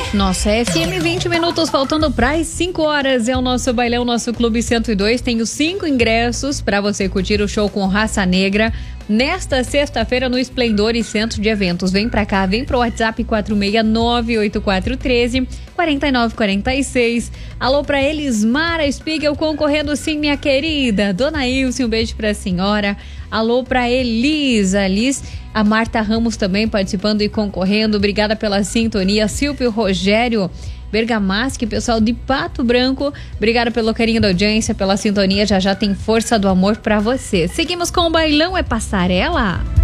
Nossa, FM 20 minutos, faltando para as 5 horas. É o nosso bailão, nosso Clube 102. Tenho 5 ingressos para você curtir o show com Raça Negra nesta sexta-feira no Esplendor e Centro de Eventos. Vem pra cá, vem pro WhatsApp 469-8413-4946. Alô pra Elismara Spiegel concorrendo sim, minha querida. Dona Ilse, um beijo pra senhora. Alô pra Elisa, a Marta Ramos também participando e concorrendo. Obrigada pela sintonia. Silvio Rogério Bergamaschi, pessoal de Pato Branco, obrigada pelo carinho da audiência, pela sintonia. Já tem Força do Amor pra você. Seguimos com o bailão, é passarela.